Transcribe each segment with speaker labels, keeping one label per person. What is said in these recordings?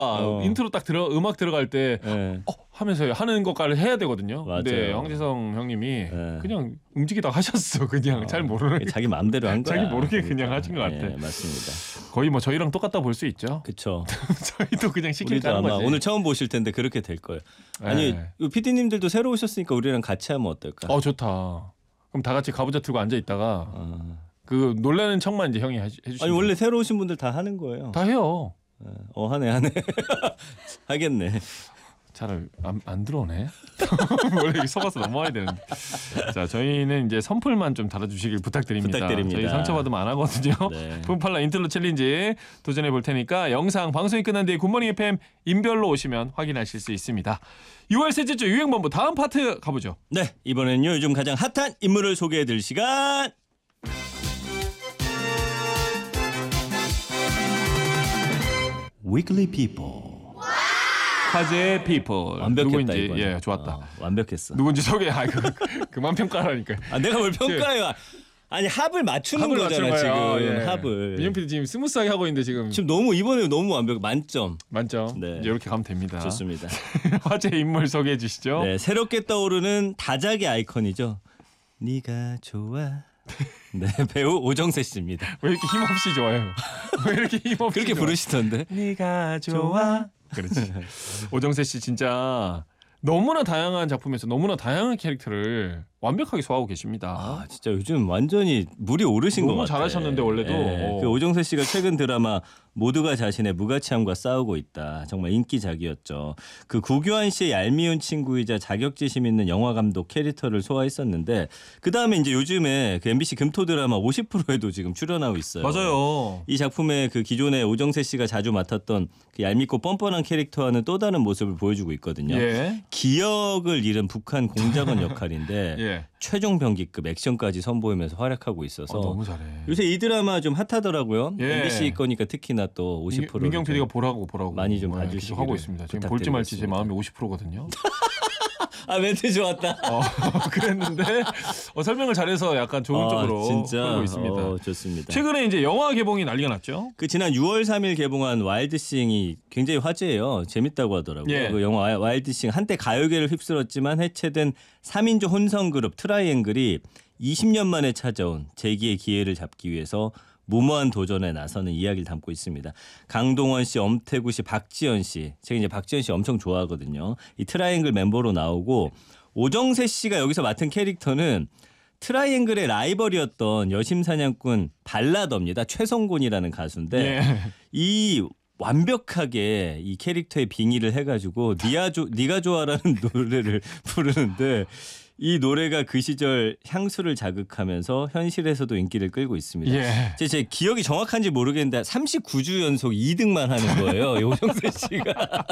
Speaker 1: 인트로 딱 음악 들어갈 때
Speaker 2: 네.
Speaker 1: 하면서 하는 것까지 해야 되거든요.
Speaker 2: 맞아요.
Speaker 1: 근데 황재성 형님이
Speaker 2: 네.
Speaker 1: 그냥 움직이다가 하셨어. 그냥 잘 모르는
Speaker 2: 자기 마음대로 한 거야.
Speaker 1: 자기 모르게 그냥 하신 것 같아.
Speaker 2: 네, 맞습니다.
Speaker 1: 거의 뭐 저희랑 똑같다 볼 수 있죠.
Speaker 2: 그렇죠.
Speaker 1: 저희도 그냥 시키는
Speaker 2: 우리도 아마
Speaker 1: 거지.
Speaker 2: 오늘 처음 보실 텐데 그렇게 될 거예요. 아니 PD님들도 새로 오셨으니까 우리랑 같이 하면 어떨까?
Speaker 1: 좋다. 그럼 다 같이 가부좌 틀고 앉아 있다가 그 놀라는 척만 이제 형이 해주시면.
Speaker 2: 아니 원래 새로 오신 분들 다 하는 거예요.
Speaker 1: 다 해요.
Speaker 2: 하네. 하겠네.
Speaker 1: 잘 안 들어오네. 원래 속아서 넘어와야 되는데. 자, 저희는 이제 선풀만 좀 달아주시길 부탁드립니다. 저희 상처받으면 안 하거든요.
Speaker 2: 네.
Speaker 1: 붐팔라 인트로 챌린지 도전해 볼 테니까 영상 방송이 끝난 뒤에 굿모닝 FM 인별로 오시면 확인하실 수 있습니다. 6월 셋째 주 유행본부 다음 파트 가보죠.
Speaker 2: 네, 이번에는요 요즘 가장 핫한 인물을 소개해드릴 시간. Weekly People.
Speaker 1: 화제의 피플.
Speaker 2: 완벽했다.
Speaker 1: 누구인지
Speaker 2: 이번에.
Speaker 1: 좋았다.
Speaker 2: 완벽했어.
Speaker 1: 누군지 소개. 그만 평가하라니까.
Speaker 2: 내가 뭘 평가해요. 아니 합을 맞추는 거잖아 지금. 합을.
Speaker 1: 민영 PD 지금 스무스하게 하고 있는데 지금
Speaker 2: 너무 이번에 너무 완벽. 만점.
Speaker 1: 네. 이제 이렇게 가면 됩니다.
Speaker 2: 좋습니다.
Speaker 1: 화제 인물 소개해 주시죠.
Speaker 2: 네, 새롭게 떠오르는 다작의 아이콘이죠. 네가 좋아. 네, 배우 오정세 씨입니다.
Speaker 1: 왜 이렇게 힘없이 좋아요? 왜 이렇게 힘없이
Speaker 2: 그렇게 부르시던데.
Speaker 1: 네가 좋아. 그렇지. 오정세 씨 진짜 너무나 다양한 작품에서 너무나 다양한 캐릭터를 완벽하게 소화하고 계십니다.
Speaker 2: 진짜 요즘 완전히 물이 오르신 것 같아요.
Speaker 1: 너무 잘하셨는데 원래도.
Speaker 2: 네. 그 오정세 씨가 최근 드라마 모두가 자신의 무가치함과 싸우고 있다. 정말 인기작이었죠. 그 구교환 씨의 얄미운 친구이자 자격지심 있는 영화 감독 캐릭터를 소화했었는데 그 다음에 이제 요즘에 그 MBC 금토 드라마 50%에도 지금 출연하고 있어요.
Speaker 1: 맞아요.
Speaker 2: 이 작품에 그 기존에 오정세 씨가 자주 맡았던 그 얄밉고 뻔뻔한 캐릭터와는 또 다른 모습을 보여주고 있거든요. 기억을 잃은 북한 공작원 역할인데 최종 병기급 액션까지 선보이면서 활약하고 있어서
Speaker 1: 너무 잘해.
Speaker 2: 요새 이 드라마 좀 핫하더라고요. MBC 거니까 특히나 또 50%를
Speaker 1: 민경 PD가 보라고
Speaker 2: 많이 좀 봐주시고
Speaker 1: 하고 있습니다. 지금 볼지 말지 제 마음이 50%거든요.
Speaker 2: 멘트 좋았다.
Speaker 1: 그랬는데 설명을 잘해서 약간 좋은 쪽으로 흐르고 있습니다.
Speaker 2: 좋습니다.
Speaker 1: 최근에 이제 영화 개봉이 난리가 났죠.
Speaker 2: 그 지난 6월 3일 개봉한 와일드싱이 굉장히 화제예요. 재밌다고 하더라고요. 그 영화 와일드싱 한때 가요계를 휩쓸었지만 해체된 3인조 혼성그룹 트라이앵글이 20년 만에 찾아온 재기의 기회를 잡기 위해서 무모한 도전에 나서는 이야기를 담고 있습니다. 강동원 씨, 엄태구 씨, 박지현 씨. 제가 이제 박지현 씨 엄청 좋아하거든요. 이 트라이앵글 멤버로 나오고 오정세 씨가 여기서 맡은 캐릭터는 트라이앵글의 라이벌이었던 여심사냥꾼 발라더입니다. 최성곤이라는 가수인데 이 완벽하게 이 캐릭터의 빙의를 해가지고 네가 좋아라는 노래를 부르는데 이 노래가 그 시절 향수를 자극하면서 현실에서도 인기를 끌고 있습니다. 제 기억이 정확한지 모르겠는데 39주 연속 2등만 하는 거예요. 오정세 씨가.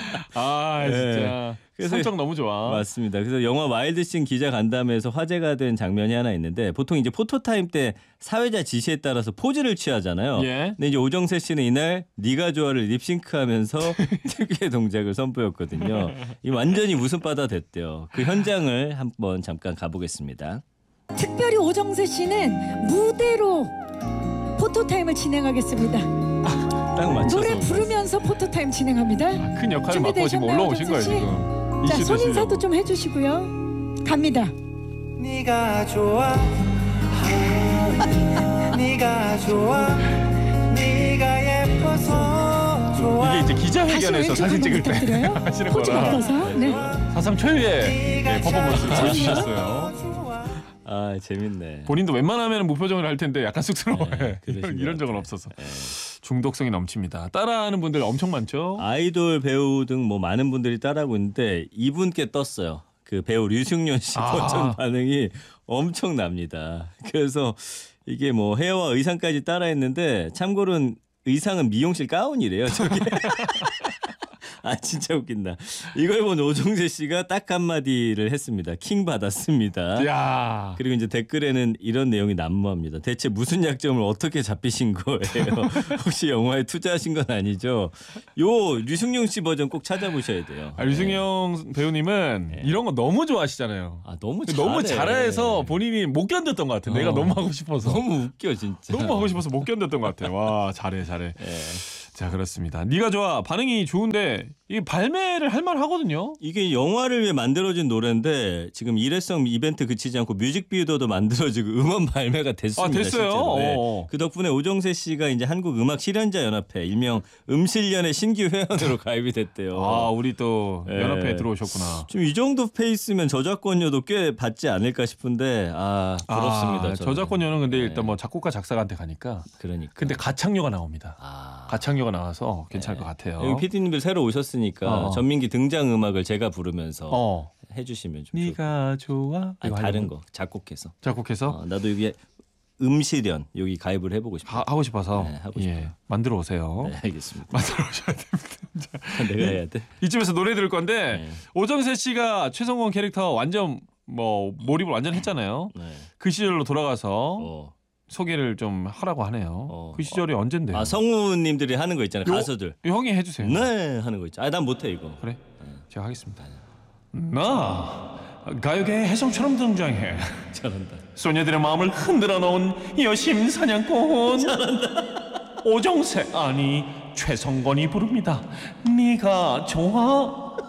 Speaker 1: 진짜. 그래서 성적 너무 좋아.
Speaker 2: 맞습니다. 그래서 영화 와일드싱 기자 간담회에서 화제가 된 장면이 하나 있는데 보통 이제 포토타임 때 사회자 지시에 따라서 포즈를 취하잖아요. 근데 이제 오정세 씨는 이날 네가 좋아를 립싱크하면서 특유의 동작을 선보였거든요. 이 완전히 웃음바다 됐대요. 그 현장을 한번 잠깐 가보겠습니다.
Speaker 3: 특별히 오정세 씨는 무대로 포토타임을 진행하겠습니다.
Speaker 2: 딱 맞춰서
Speaker 3: 노래 부르면서 포토타임 진행합니다.
Speaker 1: 큰 역할을 맡고 지금 올라오신 거예요 지금.
Speaker 3: 자, 손인사도 좀 해주시고요. 갑니다.
Speaker 4: 네가 좋아, 네가 좋아, 네가 예뻐서 좋아.
Speaker 1: 이게 이제 기자회견에서 사진 찍을 때 하시는
Speaker 3: 포즈
Speaker 1: 거라.
Speaker 3: 바꿔서. 네.
Speaker 1: 4.3 초유의 퍼포먼스를 보여주셨어요.
Speaker 2: 재밌네.
Speaker 1: 본인도 웬만하면 무표정을 할 텐데 약간 쑥스러워해.
Speaker 2: 네,
Speaker 1: 이런 적은 없어서. 중독성이 넘칩니다. 따라하는 분들 엄청 많죠.
Speaker 2: 아이돌 배우 등 뭐 많은 분들이 따라하고 있는데 이분께 떴어요. 그 배우 류승룡 씨 버전 반응이 엄청납니다. 그래서 이게 뭐 헤어와 의상까지 따라했는데 참고로는 의상은 미용실 가운이래요. 저게. 진짜 웃긴다. 이걸 본 오정세 씨가 딱 한마디를 했습니다. 킹 받았습니다. 그리고 이제 댓글에는 이런 내용이 난무합니다. 대체 무슨 약점을 어떻게 잡히신 거예요? 혹시 영화에 투자하신 건 아니죠? 요 류승룡 씨 버전 꼭 찾아보셔야 돼요.
Speaker 1: 류승룡 배우님은 이런 거 너무 좋아하시잖아요.
Speaker 2: 너무
Speaker 1: 잘해서 본인이 못 견뎠던 것 같아. 내가 너무 하고 싶어서.
Speaker 2: 너무 웃겨 진짜.
Speaker 1: 너무 하고 싶어서 못 견뎠던 것 같아. 와 잘해. 자, 그렇습니다. 네가 좋아 반응이 좋은데 이 발매를 할 만하거든요.
Speaker 2: 이게 영화를 위해 만들어진 노래인데 지금 일회성 이벤트 그치지 않고 뮤직비디오도 만들어지고 음원 발매가 됐습니다.
Speaker 1: 아, 됐어요?
Speaker 2: 실제로. 네. 그 덕분에 오정세 씨가 이제 한국 음악 실현자 연합회 일명 음실련의 신규 회원으로 가입이 됐대요.
Speaker 1: 아, 우리 또
Speaker 2: 네.
Speaker 1: 연합회에 들어오셨구나.
Speaker 2: 좀 이 정도 페이스면 저작권료도 꽤 받지 않을까 싶은데 부럽습니다. 저는.
Speaker 1: 저작권료는 근데 일단 뭐 작곡가 작사가한테 가니까.
Speaker 2: 그러니까.
Speaker 1: 근데 가창료가 나옵니다.
Speaker 2: 아.
Speaker 1: 가창료가 나와서 괜찮을 것 같아요.
Speaker 2: 여기 PD님들 새로 오셨으니까 전민기 등장 음악을 제가 부르면서 해주시면 좀.
Speaker 1: 네가 좋아.
Speaker 2: 아니,
Speaker 1: 이거
Speaker 2: 다른
Speaker 1: 하려고.
Speaker 2: 거 작곡해서.
Speaker 1: 작곡해서
Speaker 2: 나도 여기 음실현 여기 가입을 해보고 싶어요.
Speaker 1: 하고 싶어서.
Speaker 2: 네, 하고 싶어요.
Speaker 1: 만들어 오세요.
Speaker 2: 네, 알겠습니다.
Speaker 1: 만들어 오셔야 됩니다.
Speaker 2: 내가 해야 돼.
Speaker 1: 이쯤에서 노래 들을 건데
Speaker 2: 네.
Speaker 1: 오정세 씨가 최성원 캐릭터 완전 뭐 몰입을 완전 했잖아요.
Speaker 2: 네.
Speaker 1: 그 시절로 돌아가서 소개를 좀 하라고 하네요. 그 시절이 언젠데요?
Speaker 2: 아 성우님들이 하는 거 있잖아요. 가수들.
Speaker 1: 형이 해주세요.
Speaker 2: 네 하는 거 있죠. 난 못해 이거.
Speaker 1: 그래? 제가 하겠습니다. 나 가요계의 혜성처럼 등장해.
Speaker 2: 잘한다.
Speaker 1: 소녀들의 마음을 흔들어 놓은 여심 사냥꾼. 잘한다. 오정세 아니 최성건이 부릅니다. 네가 좋아.